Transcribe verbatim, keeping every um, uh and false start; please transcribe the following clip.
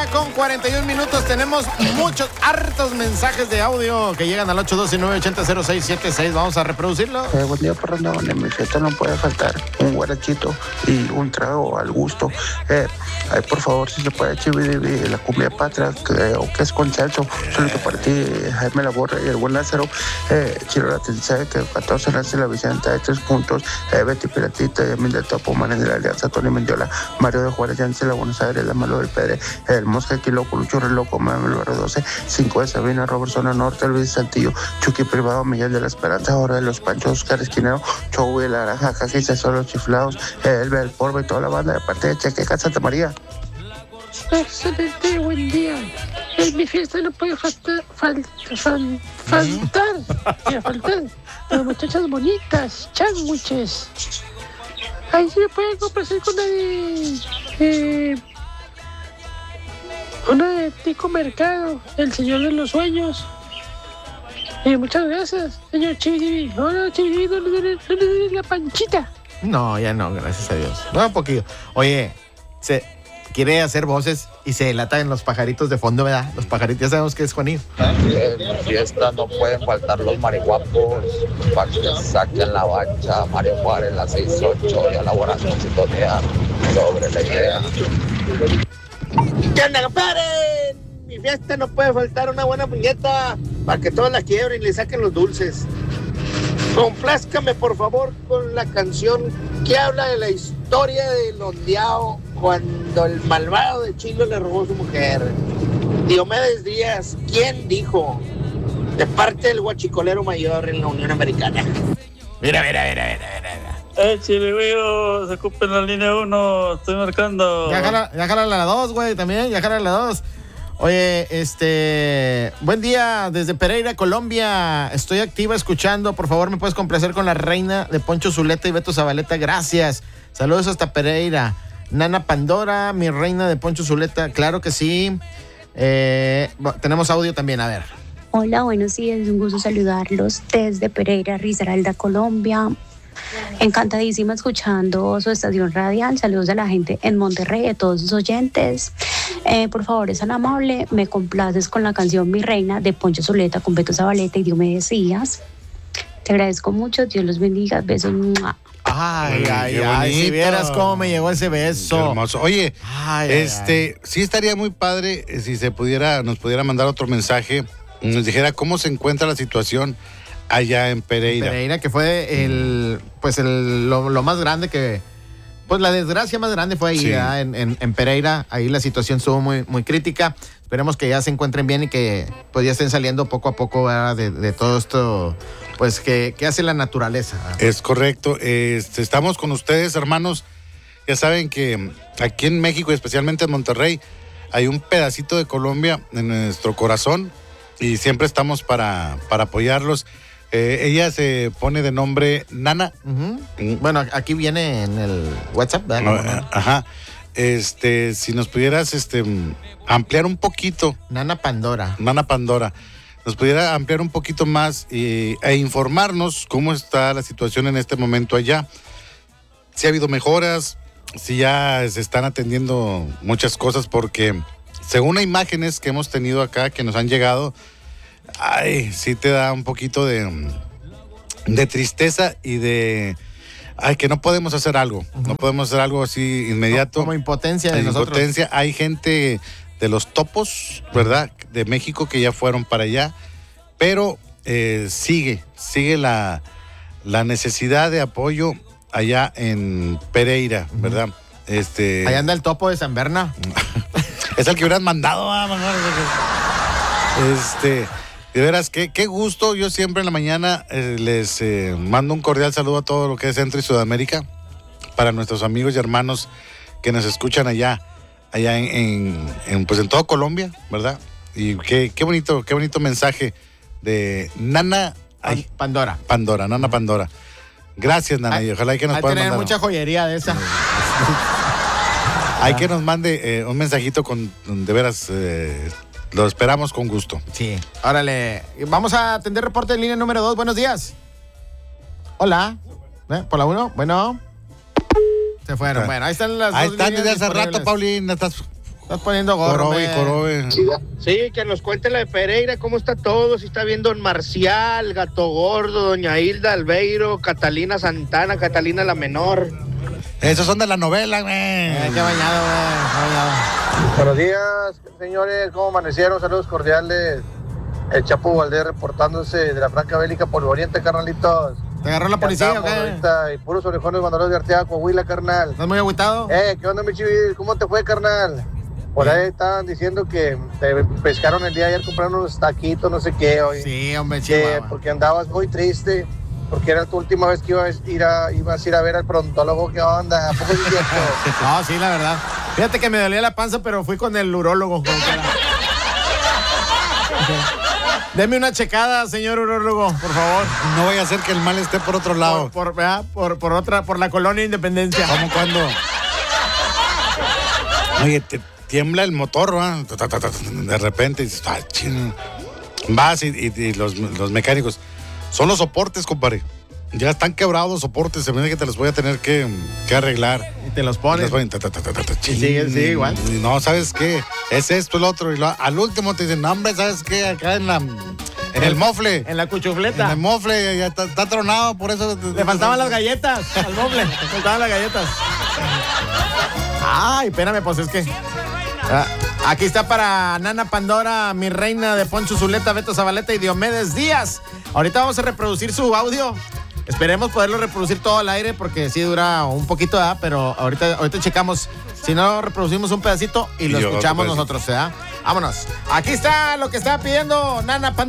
con cuarenta y un minutos. Tenemos muchos, hartos mensajes de audio que llegan al ocho doce, nueve ochenta, cero seis siete seis. Vamos a reproducirlo. Eh, buen día, Fernando. En mi fiesta no puede faltar un guarachito y un trago al gusto. Eh, ay, por favor, si se puede, chividivi, la cumbia patria, que, o que es con Celso. Solo que para ti, Jaime Laborra y el buen Lázaro. Eh, Chiro la Tense, que catorce nace la Vicenta de tres puntos. Eh, Betty Piratita, Yamil de Topo, Manes de la Alianza, Tony Mendiola, Mario de Juárez, Yance la Buenos Aires, la Malo del Pedre, el Mosca Quiloco, Lucho Reloco, Manuel Barrio doce, cinco de Sabina, Robert Zona Norte, Luis Saltillo, Chucky Privado, Miguel de la Esperanza, Ahora de los Panchos, Oscar Esquinero, Chow y la Naranja, Caji, César, los Chiflados, el Belporbe y toda la banda de parte de Chequeca, Santa María. Excelente, buen día. En mi fiesta no puede faltar, fal, fal, faltar, mira, faltar, las muchachas bonitas, changuiches. Ahí sí me pueden complacer con una de, eh, una de Tico Mercado, el señor de los sueños. Eh, muchas gracias, señor Chividivi. Hola, Chividivi, no le den la panchita. No, ya no, gracias a Dios. No, un poquillo. Oye, se quiere hacer voces y se delatan los pajaritos de fondo, ¿verdad? Los pajaritos, ya sabemos que es Juanillo. En la fiesta no pueden faltar los marihuapos para que saquen la bacha. Mario Juárez, la seis ocho, y elaborando sintonía sobre la idea. ¿Qué onda, compadre? En mi fiesta no puede faltar una buena puñeta para que todos la quiebren y le saquen los dulces. Complázcame, por favor, con la canción que habla de la historia del ondeado cuando el malvado de Chilo le robó a su mujer. Diomedes Díaz, ¿quién dijo? De parte del guachicolero mayor en la Unión Americana. Mira, mira, mira, mira, mira. Eh, chile, se ocupen la línea uno, estoy marcando. Ya jala, ya jala la dos, güey, también, ya jala la dos. Oye, este, buen día desde Pereira, Colombia. Estoy activa escuchando. Por favor, ¿me puedes complacer con la reina de Poncho Zuleta y Beto Zabaleta? Gracias. Saludos hasta Pereira. Nana Pandora, mi reina de Poncho Zuleta. Claro que sí. Eh, bueno, tenemos audio también, a ver. Hola, buenos días. Es un gusto saludarlos desde Pereira, Risaralda, Colombia. Encantadísima escuchando su estación radial. Saludos a la gente en Monterrey, a todos sus oyentes. Eh, por favor, es tan amable, me complaces con la canción Mi Reina de Poncho Zuleta con Beto Zabaleta y Diomedes Díaz. Te agradezco mucho, Dios los bendiga, besos. Ay, ay, Qué ay, si bonito. vieras cómo me llegó ese beso. Qué hermoso. Oye, Ay, este, ay. sí estaría muy padre eh, si se pudiera, nos pudiera mandar otro mensaje, nos dijera cómo se encuentra la situación allá en Pereira. Pereira, que fue el, pues el, lo, lo más grande que, pues la desgracia más grande fue ahí, Sí. ¿verdad? En, en, en Pereira. Ahí la situación estuvo muy, muy crítica. Esperemos que ya se encuentren bien y que pues ya estén saliendo poco a poco, ¿verdad? De, de todo esto, pues que, que hace la naturaleza, ¿verdad? Es correcto. Este, estamos con ustedes, hermanos. Ya saben que aquí en México, especialmente en Monterrey, hay un pedacito de Colombia en nuestro corazón y siempre estamos para, para apoyarlos. Eh, ella se pone de nombre Nana. Uh-huh. Bueno, aquí viene en el WhatsApp, ¿verdad? No, ajá. Este, si nos pudieras este, ampliar un poquito. Nana Pandora. Nana Pandora. Nos pudiera ampliar un poquito más y, e informarnos cómo está la situación en este momento allá. Si ha habido mejoras, si ya se están atendiendo muchas cosas, porque según las imágenes que hemos tenido acá, que nos han llegado, ay, sí te da un poquito de, de tristeza y de, ay, que no podemos hacer algo, uh-huh. no podemos hacer algo así inmediato. Como impotencia de de nosotros. Impotencia. Hay gente de los topos, ¿verdad? De México que ya fueron para allá, pero eh, sigue, sigue la, la necesidad de apoyo allá en Pereira, ¿verdad? Uh-huh. Este, allá anda el topo de San Berna. Es el que hubieran mandado, ah, este... De veras, qué, qué gusto. Yo siempre en la mañana eh, les eh, mando un cordial saludo a todo lo que es Centro y Sudamérica, para nuestros amigos y hermanos que nos escuchan allá, allá en, en, en pues en todo Colombia, ¿verdad? Y qué, qué bonito, qué bonito mensaje de Nana ay, Pandora. Pandora, Nana Pandora. Gracias, Nana, hay, y ojalá que nos puedan puedan tener mandar mucha joyería de esa. Hay que nos mande eh, un mensajito con, de veras, eh, lo esperamos con gusto. Sí, órale. Vamos a atender reporte en línea número dos. Buenos días. Hola. ¿Eh? ¿Por la uno? Bueno. Se fueron. Bueno, ahí están las ahí dos están líneas desde hace disponibles. rato, Paulina. Estás Estás poniendo gorro, Jorobe, jorobe. Sí, que nos cuente la de Pereira, cómo está todo, si está bien Don Marcial, Gato Gordo, Doña Hilda Albeiro, Catalina Santana, Catalina la Menor. Esos son de la novela, güey. Eh, qué bañado, güey. Qué bañado. Buenos días, señores, ¿cómo amanecieron? Saludos cordiales. El Chapo Valdés reportándose de la Franca Bélica Polvoriente, carnalitos. ¿Te agarró la policía o qué? Ahorita, y puros orejones mandados de Arteaga, Coahuila, carnal. ¿Estás muy agüitado? Eh, ¿qué onda, mi chivis? ¿Cómo te fue, carnal? Por ahí estaban diciendo que te pescaron el día de ayer, compraron unos taquitos, no sé qué, hoy. Sí, hombre, que chihuahua. porque andabas muy triste, porque era tu última vez que ibas a ir a, ibas a, ir a ver al prontólogo. ¿Qué onda? ¿A poco es cierto? No, sí, la verdad. Fíjate que me dolía la panza, pero fui con el urólogo. Deme una checada, señor urólogo, por favor. No vaya a ser que el mal esté por otro lado. Por, por, ¿verdad? por, por otra, por la colonia Independencia. ¿Cómo cuándo? Oye, te tiembla el motor, ¿va? De repente dices, ah, ching. Vas y, y, y los, los mecánicos. Son los soportes, compadre. Ya están quebrados los soportes. Se me dice que te los voy a tener que, que arreglar. Y te los pones. Te los ponen, ta, ta, ta, ta, ta, Y sigue, sigue igual. Y no, ¿sabes qué? Es esto, el otro. Y lo, al último te dicen, no, hombre, ¿sabes qué? Acá en la... En el mofle. En la cuchufleta. En el mofle, ya está, está tronado, por eso... Le faltaban las galletas al mofle. Le faltaban las galletas. Ay, espérame, pues es que... Ah, aquí está para Nana Pandora, mi reina de Poncho Zuleta, Beto Zabaleta y Diomedes Díaz. Ahorita vamos a reproducir su audio. Esperemos poderlo reproducir todo al aire porque sí dura un poquito, ¿verdad? Pero ahorita, ahorita checamos. Si no, reproducimos un pedacito y lo Y yo, escuchamos otro nosotros, ¿verdad? Vámonos. Aquí está lo que estaba pidiendo Nana Pandora.